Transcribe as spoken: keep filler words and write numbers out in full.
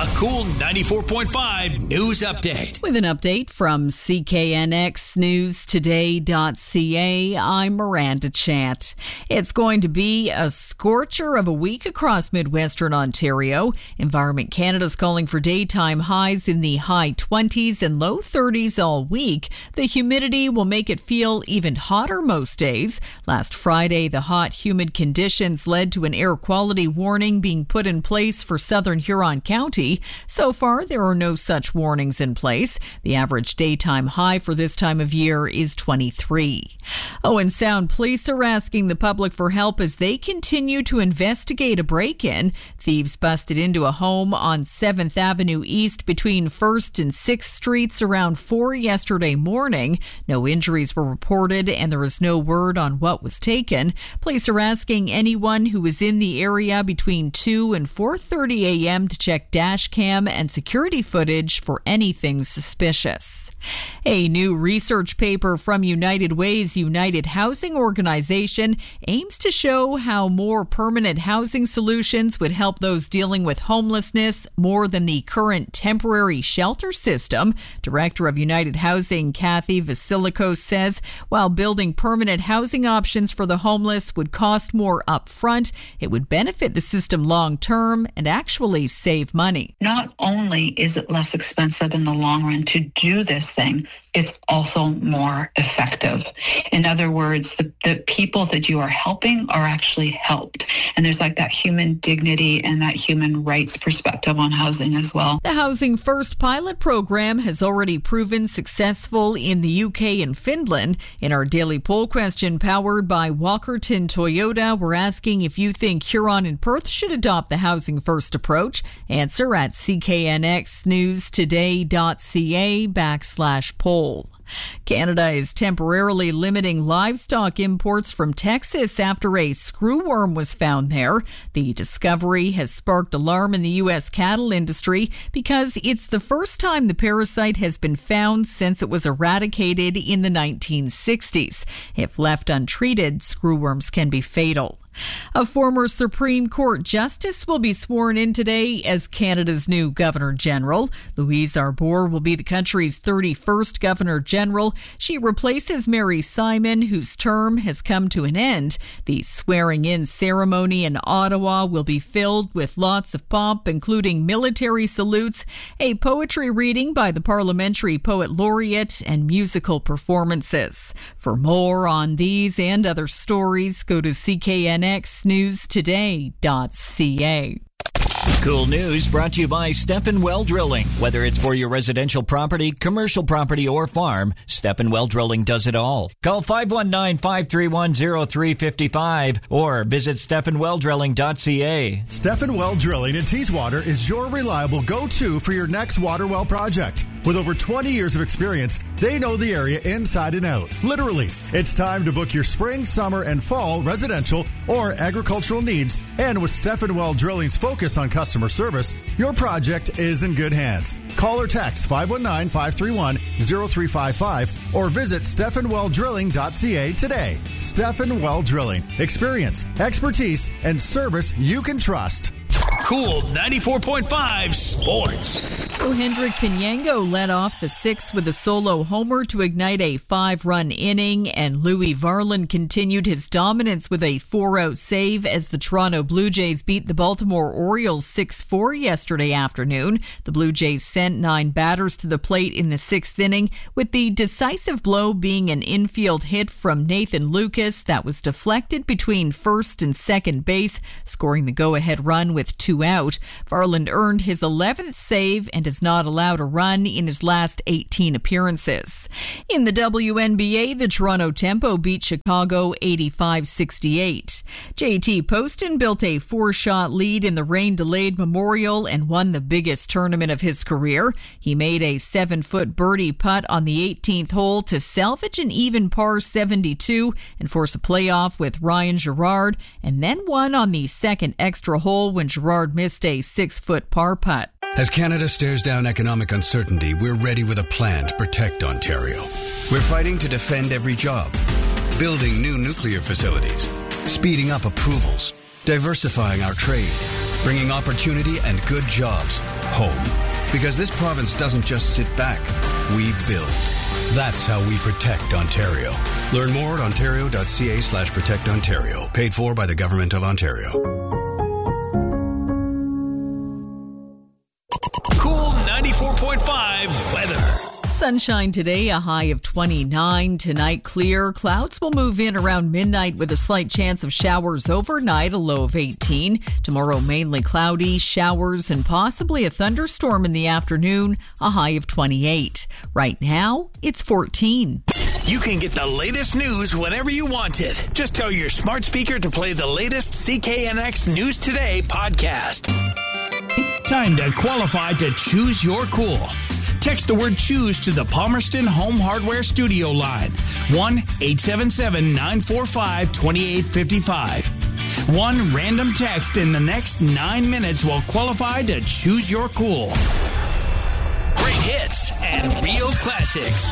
A cool ninety-four point five news update. With an update from C K N X News Today dot C A, I'm Miranda Chant. It's going to be a scorcher of a week across Midwestern Ontario. Environment Canada's calling for daytime highs in the high twenties and low thirties all week. The humidity will make it feel even hotter most days. Last Friday, the hot, humid conditions led to an air quality warning being put in place for southern Huron County. So far, there are no such warnings in place. The average daytime high for this time of year is twenty-three. Owen Sound police are asking the public for help as they continue to investigate a break-in. Thieves busted into a home on seventh Avenue East between first and sixth Streets around four yesterday morning. No injuries were reported and there is no word on what was taken. Police are asking anyone who was in the area between two and four thirty a.m. to check dash cam and security footage for anything suspicious. A new research paper from United Way's United Housing Organization aims to show how more permanent housing solutions would help those dealing with homelessness more than the current temporary shelter system. Director of United Housing, Kathy Vasilikos, says while building permanent housing options for the homeless would cost more upfront, it would benefit the system long term and actually save money. Not only is it less expensive in the long run to do this thing, it's also more effective. In other words, the, the people that you are helping are actually helped. And there's like that human dignity and that human rights perspective on housing as well. The Housing First pilot program has already proven successful in the U K and Finland. In our daily poll question powered by Walkerton Toyota, we're asking if you think Huron and Perth should adopt the Housing First approach. Answer at C K N X News Today dot C A backslash poll. Canada is temporarily limiting livestock imports from Texas after a screwworm was found there. The discovery has sparked alarm in the U S cattle industry because it's the first time the parasite has been found since it was eradicated in the nineteen sixties. If left untreated, screwworms can be fatal. A former Supreme Court justice will be sworn in today as Canada's new Governor General. Louise Arbour will be the country's thirty-first Governor General. She replaces Mary Simon, whose term has come to an end. The swearing-in ceremony in Ottawa will be filled with lots of pomp, including military salutes, a poetry reading by the Parliamentary Poet Laureate, and musical performances. For more on these and other stories, go to C K N X News Today dot C A. Cool news brought to you by Stephen Well Drilling. Whether it's for your residential property, commercial property, or farm, Stephen Well Drilling does it all. Call five one nine, five three one, zero three five five or visit Stephen Well Drilling dot C A. Stephen Well Drilling in Teeswater is your reliable go-to for your next water well project. With over twenty years of experience, they know the area inside and out. Literally, it's time to book your spring, summer, and fall residential or agricultural needs. And with Stephen Well Drilling's focus on customer service, your project is in good hands. Call or text five one nine, five three one, zero three five five or visit Stephen Well Drilling dot C A today. Stephen Well Drilling. Experience, expertise, and service you can trust. Cool ninety-four point five Sports. Hendrik Pinyango led off the sixth with a solo homer to ignite a five-run inning, and Louis Varland continued his dominance with a four-out save as the Toronto Blue Jays beat the Baltimore Orioles six four yesterday afternoon. The Blue Jays sent nine batters to the plate in the sixth inning, with the decisive blow being an infield hit from Nathan Lucas that was deflected between first and second base, scoring the go-ahead run with two out. Varland earned his eleventh save and has not allowed a run in his last eighteen appearances. In the W N B A, the Toronto Tempo beat Chicago eighty-five sixty-eight. J T Poston built a four-shot lead in the rain-delayed Memorial and won the biggest tournament of his career. He made a seven-foot birdie putt on the eighteenth hole to salvage an even par seventy-two and force a playoff with Ryan Gerard, and then won on the second extra hole when Gerard missed a six-foot par putt. As Canada stares down economic uncertainty, we're ready with a plan to protect Ontario. We're fighting to defend every job, building new nuclear facilities, speeding up approvals, diversifying our trade, bringing opportunity and good jobs home. Because this province doesn't just sit back, we build. That's how we protect Ontario. Learn more at ontario.ca slash protect Ontario. Paid for by the Government of Ontario. Cool ninety-four point five weather. Sunshine today, a high of twenty-nine. Tonight, clear. Clouds will move in around midnight with a slight chance of showers overnight, a low of eighteen. Tomorrow, mainly cloudy, showers, and possibly a thunderstorm in the afternoon, a high of twenty-eight. Right now, it's fourteen. You can get the latest news whenever you want it. Just tell your smart speaker to play the latest C K N X News Today podcast. Time to qualify to choose your cool. Text the word choose to the Palmerston Home Hardware Studio line. one eight seven seven, nine four five, two eight five five. One random text in the next nine minutes will qualify to choose your cool. Great hits and real classics.